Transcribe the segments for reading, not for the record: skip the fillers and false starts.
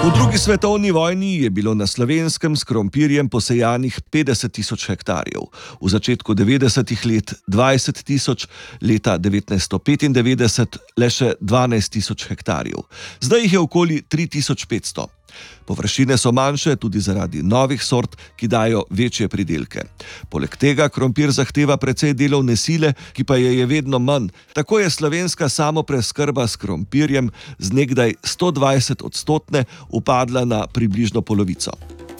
V drugi svetovni vojni je bilo na Slovenskem s krompirjem posejanih 50 tisoč hektarjev, v začetku 90. let 20 tisoč, leta 1995 le še 12 tisoč hektarjev. Zdaj jih je okoli 3500. Površine so manjše tudi zaradi novih sort, ki dajo večje pridelke. Poleg tega krompir zahteva precej delovne sile, ki pa je vedno manj. Tako je slovenska samopreskrba s krompirjem z nekdaj 120% upadla na približno polovico.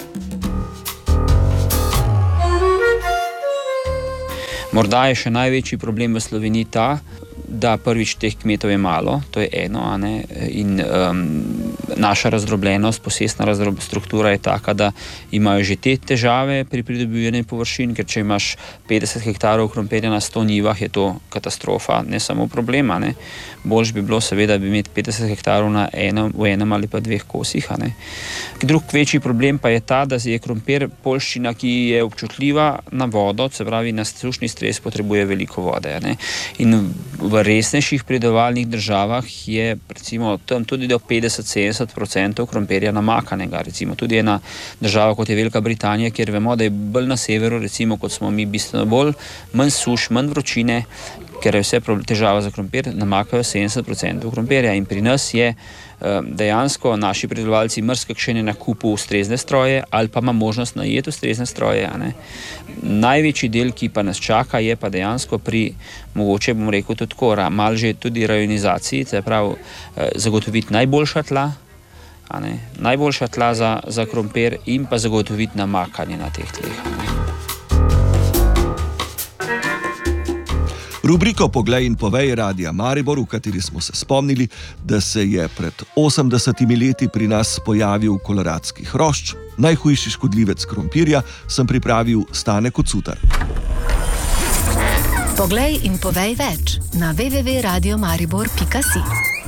Morda je še največji problem v Sloveniji ta, da prvič teh kmetov je malo, to je eno, in naša razdrobljenost, posestna struktura je taka, da imajo že te težave pri pridobivanju površin, ker če imaš 50 hektarov krompirja na 100 njivah, je to katastrofa, ne samo problema. Boljš bi bilo seveda bi imeti 50 hektarov v enem ali pa dveh kosih. Drug večji problem pa je ta, da je krompir poljščina, ki je občutljiva na vodo, se pravi na sušni stres potrebuje veliko vode. In v resnejših pridelovalnih državah je recimo tam tudi do 50-70% krompirja namakanega. Recimo tudi ena država kot je Velika Britanija, kjer vemo, da je bolj na severu, recimo kot smo mi, bistveno bolj, manj suš, manj vročine, ker je vse težava za krompir, namakajo 70% krompirja. In pri nas je dejansko naši pridelovalci marsikakšen je na kupu ustrezne stroje ali pa ima možnost najeti ustrezne stroje. Največji del, ki pa nas čaka, je pa dejansko pri, mogoče bom rekel tudi tako, malo že tudi rajonizaciji, se pravi zagotoviti najboljša tla, najboljša tla za krompir in pa zagotoviti namakanje na teh tleh. Rubriko Poglej in povej Radia Maribor, v kateri smo se spomnili, da se je pred 80 leti pri nas pojavil koloradski hrošč, najhujši škodljivec krompirja, sem pripravil Stane Kocutar. Poglej in povej več na www.radiomaribor.si.